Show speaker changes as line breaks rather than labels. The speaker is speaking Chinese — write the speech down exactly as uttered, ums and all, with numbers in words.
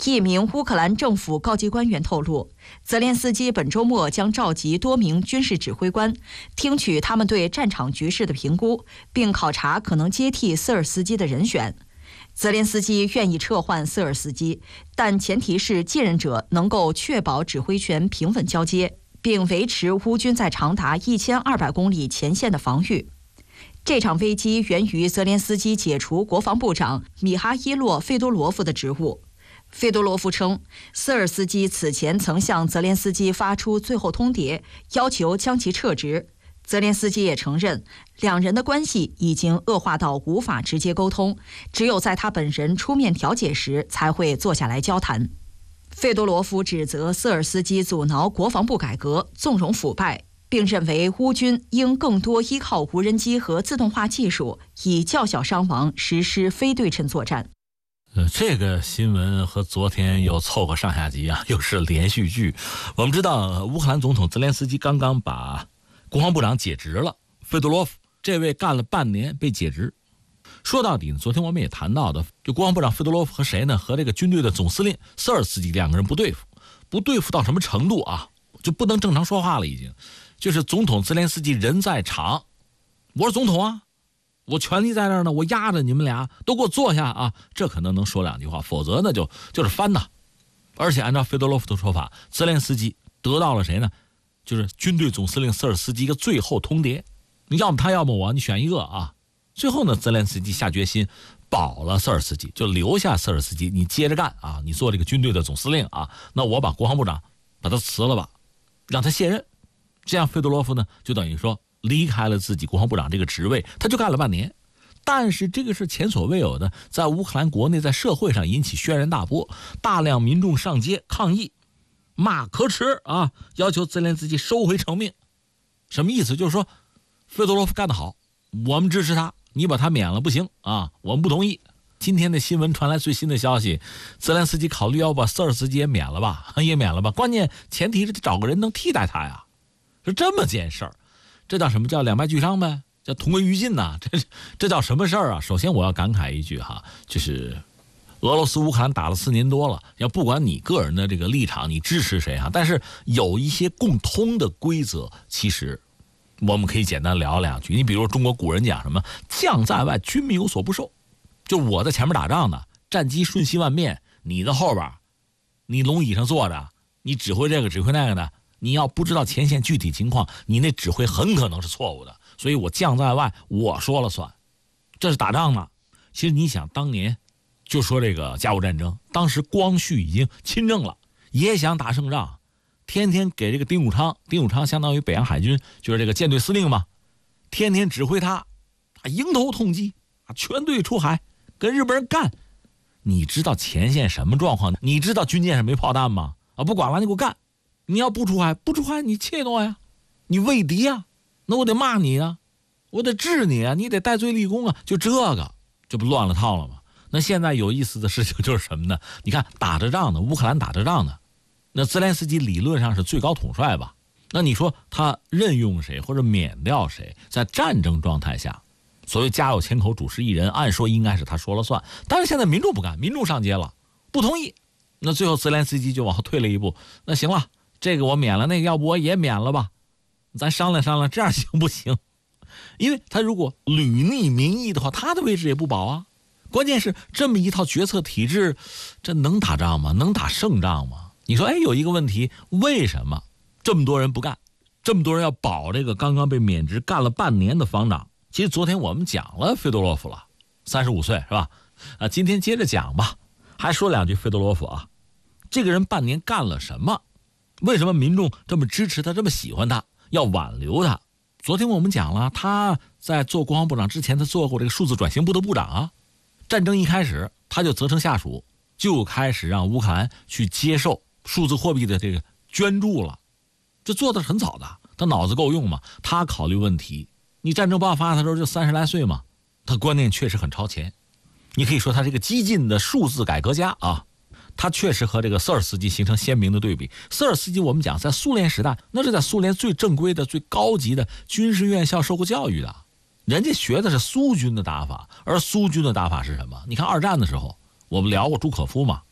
一名乌克兰政府高级官员透露，泽连斯基本周末将召集多名军事指挥官，听取他们对战场局势的评估，并考察可能接替瑟尔斯基的人选。泽连斯基愿意撤换瑟尔斯基，但前提是继任者能够确保指挥权平稳交接，并维持乌军在长达一千二百公里前线的防御。这场危机源于泽连斯基解除国防部长米哈伊洛·费多罗夫的职务。费多罗夫称，瑟尔斯基此前曾向泽连斯基发出最后通牒，要求将其撤职。泽连斯基也承认，两人的关系已经恶化到无法直接沟通，只有在他本人出面调解时才会坐下来交谈。费多罗夫指责瑟尔斯基阻挠国防部改革，纵容腐败，并认为乌军应更多依靠无人机和自动化技术，以较小伤亡实施非对称作战。
呃，这个新闻和昨天又凑个上下集啊，又是连续剧。我们知道，乌克兰总统泽连斯基刚刚把国防部长解职了，费多罗夫这位干了半年被解职。说到底呢，昨天我们也谈到的，就国防部长费多罗夫和谁呢？和这个军队的总司令瑟尔斯基两个人不对付，不对付到什么程度啊？就不能正常说话了，已经。就是总统泽连斯基人在场，我是总统啊。我权力在那儿呢，我压着你们俩都给我坐下啊！这可能能说两句话，否则呢就就是翻呐。而且按照费多罗夫的说法，泽连斯基得到了谁呢？就是军队总司令瑟尔斯基一个最后通牒，你要么他，要么我，你选一个啊。最后呢，泽连斯基下决心保了瑟尔斯基，就留下瑟尔斯基，你接着干啊，你做这个军队的总司令啊。那我把国防部长把他辞了吧，让他卸任。这样费多罗夫呢，就等于说离开了自己国防部长这个职位，他就干了半年。但是这个是前所未有的，在乌克兰国内，在社会上引起轩然大波，大量民众上街抗议，骂可耻啊，要求泽连斯基收回成命。什么意思？就是说费多罗夫干得好，我们支持他，你把他免了不行啊，我们不同意。今天的新闻传来最新的消息，泽连斯基考虑要把瑟尔斯基也免了吧，也免了吧。关键前提是得找个人能替代他呀，是这么件事儿。这叫什么？叫两败俱伤呗，叫同归于尽呐、啊。这这叫什么事儿啊？首先我要感慨一句哈，就是俄罗斯乌克兰打了四年多了，要不管你个人的这个立场，你支持谁哈，但是有一些共通的规则，其实我们可以简单聊两句。你比如中国古人讲什么“将在外，军民有所不受”，就我在前面打仗呢，战机瞬息万变，你在后边，你龙椅上坐着，你指挥这个指挥那个的。你要不知道前线具体情况，你那指挥很可能是错误的。所以我将在外，我说了算，这是打仗呢。其实你想，当年就说这个甲午战争，当时光绪已经亲政了，也想打胜仗，天天给这个丁汝昌，丁汝昌相当于北洋海军，就是这个舰队司令嘛，天天指挥他，他迎头痛击，全队出海跟日本人干。你知道前线什么状况？你知道军舰上没炮弹吗？啊，不管了，你给我干！你要不出海，不出海，你怯懦呀，你畏敌呀，那我得骂你啊，我得治你啊，你得戴罪立功啊，就这个，这不乱了套了吗？那现在有意思的事情就是什么呢？你看打着仗呢，乌克兰打着仗呢，那泽连斯基理论上是最高统帅吧？那你说他任用谁或者免掉谁，在战争状态下，所谓家有千口，主事一人，按说应该是他说了算，但是现在民众不干，民众上街了，不同意，那最后泽连斯基就往后退了一步，那行了。这个我免了，那个要不我也免了吧，咱商量商量，这样行不行？因为他如果屡逆民意的话，他的位置也不保啊。关键是这么一套决策体制，这能打仗吗？能打胜仗吗？你说，哎，有一个问题，为什么这么多人不干？这么多人要保这个刚刚被免职干了半年的防长？其实昨天我们讲了费多罗夫了，三十五岁是吧？啊，今天接着讲吧，还说两句费多罗夫啊，这个人半年干了什么？为什么民众这么支持他，这么喜欢他，要挽留他？昨天我们讲了，他在做国防部长之前，他做过这个数字转型部的部长啊。战争一开始，他就责成下属，就开始让乌克兰去接受数字货币的这个捐助了。这做的是很早的，他脑子够用嘛？他考虑问题。你战争爆发的时候就三十来岁嘛，他观念确实很超前。你可以说他是一个激进的数字改革家啊。他确实和这个瑟尔斯基形成鲜明的对比。瑟尔斯基我们讲在苏联时代，那是在苏联最正规的最高级的军事院校受过教育的，人家学的是苏军的打法。而苏军的打法是什么？你看二战的时候我们聊过朱可夫嘛，